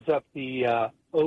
of the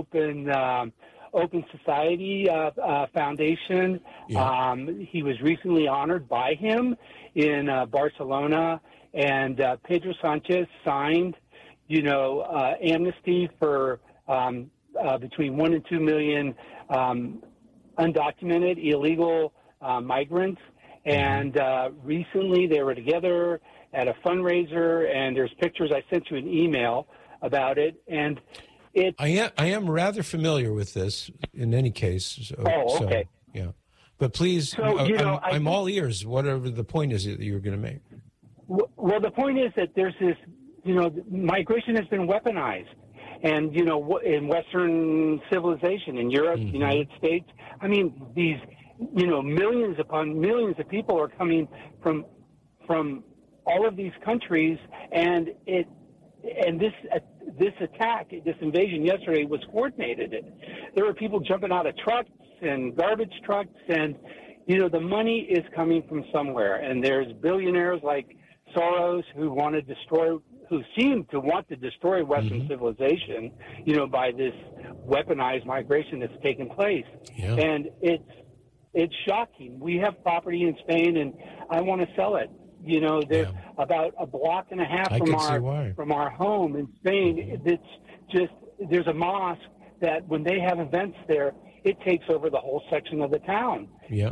Open Society Foundation. Yeah. He was recently honored by him in Barcelona, and Pedro Sanchez signed, amnesty for between 1 and 2 million undocumented illegal migrants. And recently they were together at a fundraiser, and there's pictures. I sent you an email about it, and I am rather familiar with this. In any case, okay. Yeah, but please, So, I'm all ears. Whatever the point is that you're going to make. Well, the point is that there's this, migration has been weaponized, and in Western civilization, in Europe, the United States. I mean, these, millions upon millions of people are coming from all of these countries, and this attack, this invasion yesterday was coordinated. There were people jumping out of trucks and garbage trucks, and the money is coming from somewhere. And there's billionaires like Soros who seem to want to destroy Western civilization, by this weaponized migration that's taken place. Yeah. And it's shocking. We have property in Spain, and I want to sell it. They're about a block and a half from our home in Spain. It's just, there's a mosque that when they have events there, it takes over the whole section of the town. Yeah.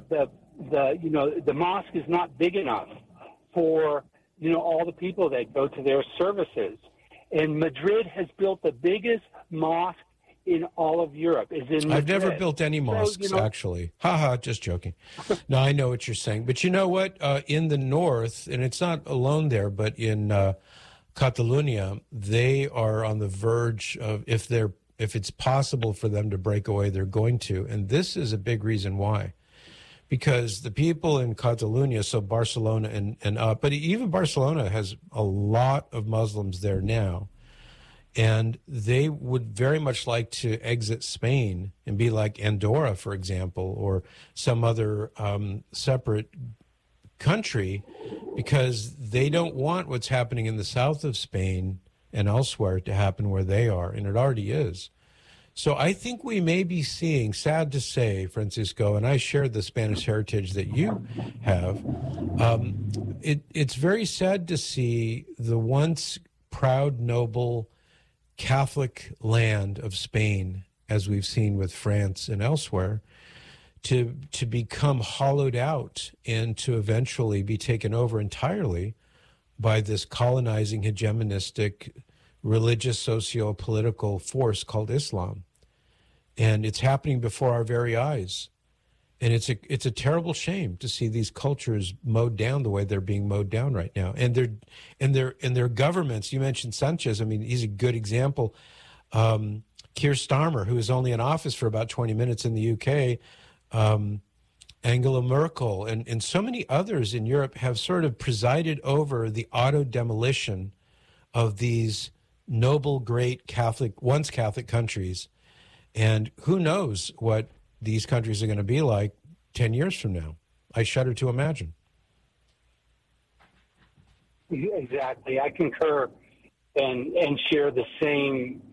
The mosque is not big enough for, all the people that go to their services. And Madrid has built the biggest mosque in all of Europe. I've never built any mosques, actually. Just joking. No, I know what you're saying. But you know what? In the north, and it's not alone there, but in Catalonia, they are on the verge of, if it's possible for them to break away, they're going to. And this is a big reason why. Because the people in Catalonia, so Barcelona and up, but even Barcelona has a lot of Muslims there now. And they would very much like to exit Spain and be like Andorra, for example, or some other separate country, because they don't want what's happening in the south of Spain and elsewhere to happen where they are, and it already is. So I think we may be seeing, sad to say, Francisco, and I share the Spanish heritage that you have, it's very sad to see the once proud, noble Catholic land of Spain, as we've seen with France and elsewhere, to become hollowed out and to eventually be taken over entirely by this colonizing, hegemonistic, religious, socio-political force called Islam. And it's happening before our very eyes. And it's a terrible shame to see these cultures mowed down the way they're being mowed down right now. And their governments, you mentioned Sanchez, I mean, he's a good example. Keir Starmer, who is only in office for about 20 minutes in the UK, Angela Merkel, and so many others in Europe have sort of presided over the auto-demolition of these noble, great once Catholic countries. And who knows what these countries are going to be like 10 years from now. I shudder to imagine. Exactly. I concur and share the same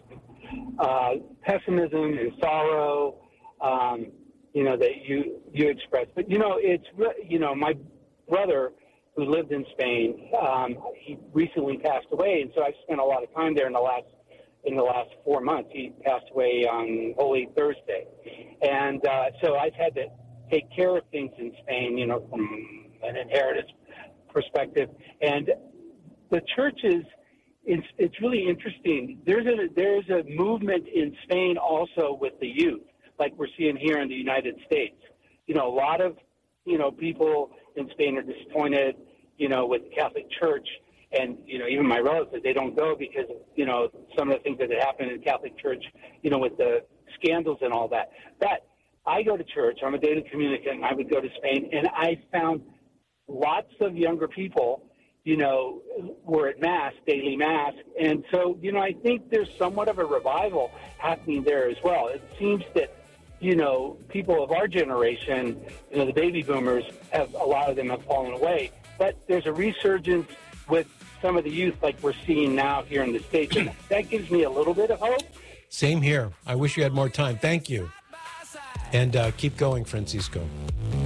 pessimism and sorrow, that you expressed. But, it's, my brother who lived in Spain, he recently passed away. And so I've spent a lot of time there in the last 4 months. He passed away on Holy Thursday. And so I've had to take care of things in Spain, from an inheritance perspective. And the churches, it's really interesting. There's a movement in Spain also with the youth, like we're seeing here in the United States. A lot of, people in Spain are disappointed, with the Catholic Church. And, even my relatives, they don't go because of, some of the things that had happened in the Catholic Church, with the scandals and all that. But I go to church. I'm a daily communicant, and I would go to Spain, and I found lots of younger people, were at Mass, daily Mass. And so, I think there's somewhat of a revival happening there as well. It seems that, people of our generation, the baby boomers, a lot of them have fallen away. But there's a resurgence with some of the youth like we're seeing now here in the States. And that gives me a little bit of hope. Same here. I wish you had more time. Thank you. And keep going, Francisco.